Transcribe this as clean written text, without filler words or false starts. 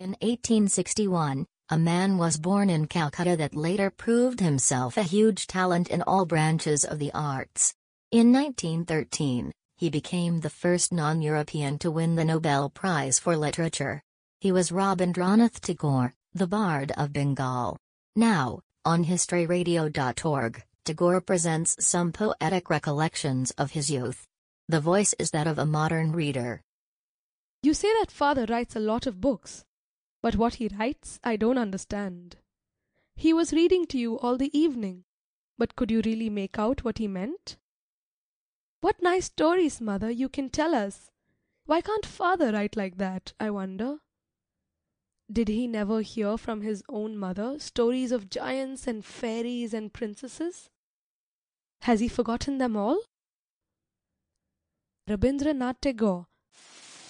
In 1861, a man was born in Calcutta that later proved himself a huge talent in all branches of the arts. In 1913, he became the first non-European to win the Nobel Prize for Literature. He was Rabindranath Tagore, the Bard of Bengal. Now, on historyradio.org, Tagore presents some poetic recollections of his youth. The voice is that of a modern reader. You say that father writes a lot of books, but what he writes I don't understand. He was reading to you all the evening, but could you really make out what he meant? What nice stories, mother, you can tell us. Why can't father write like that, I wonder? Did he never hear from his own mother stories of giants and fairies and princesses? Has he forgotten them all? Rabindranath Tagore